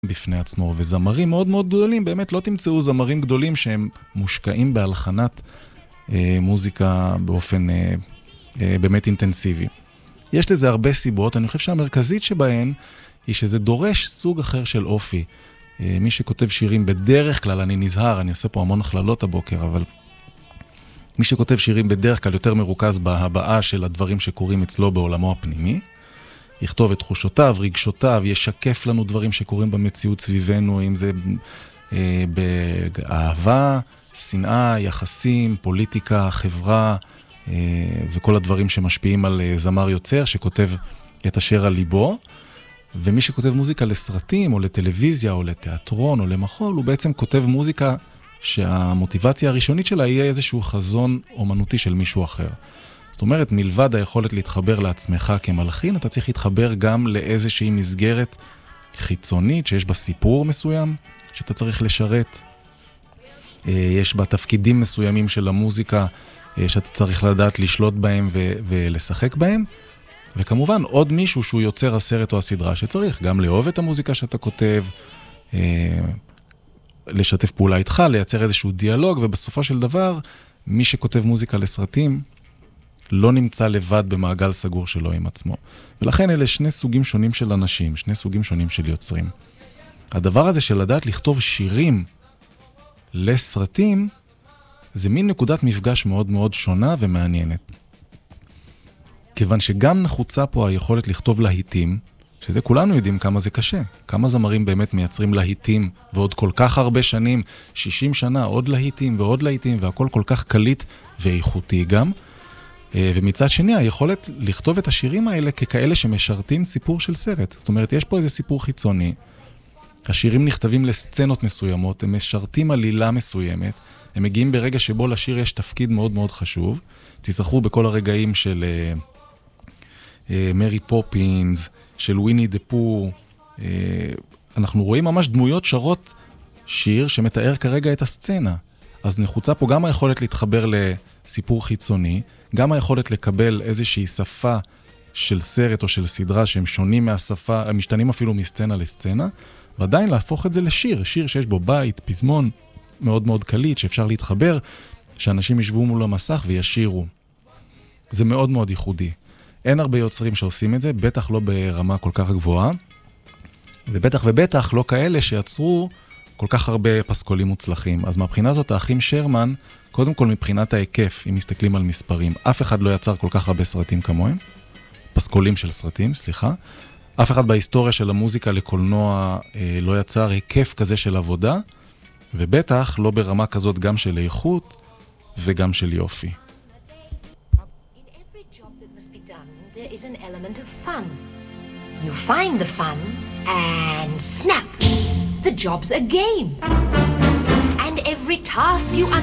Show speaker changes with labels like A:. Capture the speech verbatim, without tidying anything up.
A: בפני עצמו, וזמרים מאוד מאוד גדולים, באמת לא תמצאו זמרים גדולים שהם מושקעים בהלחנת אה, מוזיקה באופן אה, אה, באמת אינטנסיבי. יש לזה הרבה סיבות, אני חושב שהמרכזית שבהן היא שזה דורש סוג אחר של אופי. אה, מי שכותב שירים בדרך כלל, אני נזהר, אני עושה פה המון הכללות הבוקר, אבל מי שכותב שירים בדרך כלל יותר מרוכז בהבעה של הדברים שקורים אצלו בעולמו הפנימי, יכתוב את תחושותיו, רגשותיו, ישקף לנו דברים שקורים במציאות סביבנו, אם זה אה, באהבה, שנאה, יחסים, פוליטיקה, חברה, אה, וכל הדברים שמשפיעים על אה, זמר יוצר שכותב את אשר על ליבו. ומי שכותב מוזיקה לסרטים או לטלוויזיה או לתיאטרון או למחול, הוא בעצם כותב מוזיקה שהמוטיבציה הראשונית שלה יהיה איזשהו חזון אומנותי של מישהו אחר. זאת אומרת, מלבד היכולת להתחבר לעצמך כמלחין, אתה צריך להתחבר גם לאיזושהי מסגרת חיצונית שיש בה סיפור מסוים שאתה צריך לשרת. יש בה תפקידים מסוימים של המוזיקה שאתה צריך לדעת לשלוט בהם ו- ולשחק בהם. וכמובן, עוד מישהו שהוא יוצר הסרט או הסדרה שצריך גם לאהוב את המוזיקה שאתה כותב, לשתף פעולה איתך, לייצר איזשהו דיאלוג, ובסופו של דבר, מי שכותב מוזיקה לסרטים, לא נמצא לבד במעגל סגור שלו עם עצמו. ולכן אלה שני סוגים שונים של אנשים, שני סוגים שונים של יוצרים. הדבר הזה של לדעת לכתוב שירים לסרטים, זה מין נקודת מפגש מאוד מאוד שונה ומעניינת. כיוון שגם נחוצה פה היכולת לכתוב להיטים, שזה כולנו יודעים כמה זה קשה. כמה זמרים באמת מייצרים להיטים, ועוד כל כך הרבה שנים, שישים שנה, עוד להיטים ועוד להיטים, והכל כל כך קליט ואיכותי גם. ומצד שני, היכולת לכתוב את השירים האלה ככאלה שמשרתים סיפור של סרט. זאת אומרת, יש פה איזה סיפור חיצוני. השירים נכתבים לסצנות מסוימות, הם משרתים עלילה מסוימת, הם מגיעים ברגע שבו לשיר יש תפקיד מאוד מאוד חשוב. תזכרו בכל הרגעים של מרי פופינס, של וויני דה פו, אנחנו רואים ממש דמויות שרות שיר שמתאר כרגע את הסצנה. אז נחוצה פה גם היכולת להתחבר לסיפור חיצוני, גם היכולת לקבל איזושהי שפה של סרט או של סדרה שהם שונים מהשפה, הם משתנים אפילו מסצנה לסצנה, ועדיין להפוך את זה לשיר, שיר שיש בו בית, פזמון מאוד מאוד קליט, שאפשר להתחבר, שאנשים ישבו מול המסך וישירו. זה מאוד מאוד ייחודי. אין הרבה יוצרים שעושים את זה, בטח לא ברמה כל כך גבוהה, ובטח ובטח לא כאלה שיצרו כל כך הרבה פסקולים מוצלחים. אז מהבחינה הזאת, האחים שרמן, קודם כל מבחינת ההיקף, אם מסתכלים על מספרים, אף אחד לא יצר כל כך הרבה סרטים כמוהם, פסקולים של סרטים, סליחה. אף אחד בהיסטוריה של המוזיקה לקולנוע אה, לא יצר היקף כזה של עבודה, ובטח לא ברמה כזאת גם של איכות וגם של יופי.
B: There is an element of fun. You find the fun and snap! The job's a game. And every task you